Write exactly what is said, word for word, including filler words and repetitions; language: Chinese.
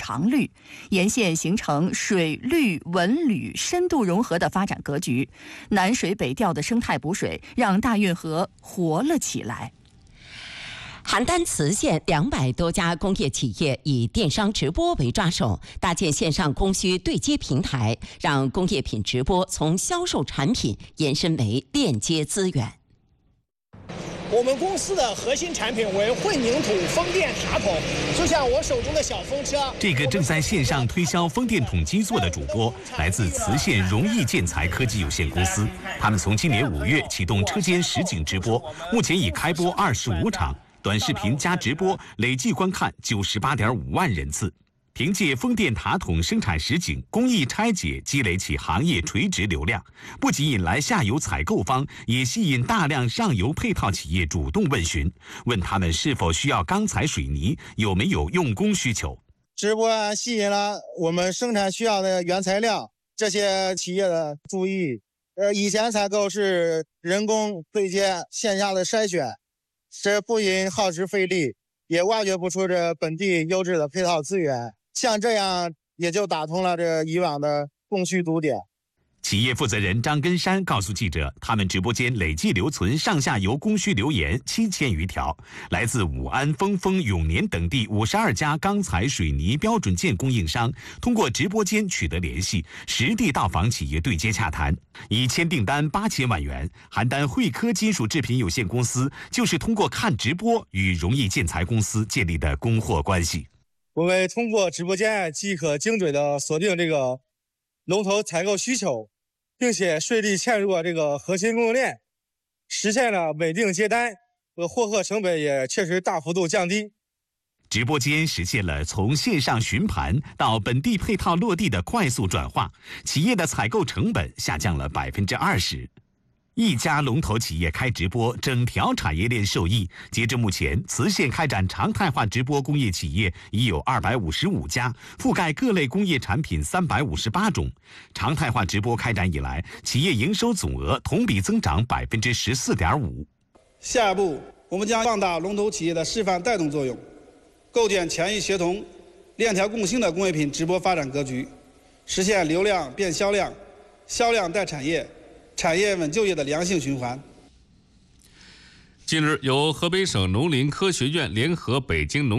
长绿，沿线形成水绿文旅深度融合的发展格局。南水北调的生态补水，让大运河活了起来。 邯郸磁县两百多家工业企业以电商直播为抓手，搭建线上供需对接平台，让工业品直播从销售产品延伸为链接资源。 我们公司的核心产品为混凝土风电塔筒，就像我手中的小风车。 这个正在线上推销风电筒基座的主播，来自磁县荣毅建材科技有限公司。他们从今年五月启动车间实景直播，目前已开播二十五场。短视频加直播累计观看九十八点五万人次，凭借风电塔筒生产实景、工艺拆解，积累起行业垂直流量。不仅引来下游采购方，也吸引大量上游配套企业主动问询，问他们是否需要钢材水泥，有没有用工需求。 直播吸引了我们生产需要的原材料，这些企业的注意。呃，以前采购是人工对接，线下的筛选。这不仅耗时费力，也挖掘不出这本地优质的配套资源。像这样也就打通了这以往的供需堵点。 企业负责人张根山告诉记者，他们直播间累计留存上下游供需留言七千余条，来自武安、丰丰、永年等地五十二家钢材、水泥标准件供应商，通过直播间取得联系，实地到访企业对接洽谈，已签订单八千万元。邯郸汇科金属制品有限公司就是通过看直播与荣毅建材公司建立的供货关系。 我们通过直播间即可精准的锁定这个龙头采购需求，并且顺利嵌入这个核心供应链，实现了稳定接单，和获客成本也确实大幅度降低。 直播间实现了从线上询盘到本地配套落地的快速转化，企业的采购成本下降了百分之二十。一家龙头企业开直播，整条产业链受益。截至目前，磁县开展常态化直播工业企业已有二百五十五家，覆盖各类工业产品三百五十八种。常态化直播开展以来，企业营收总额同比增长百分之十四点五。 下一步，我们将放大龙头企业的示范带动作用，构建全域协同、链条共兴的工业品直播发展格局，实现流量变销量、销量带产业。产业稳就业的良性循环。 近日，由河北省农林科学院联合北京农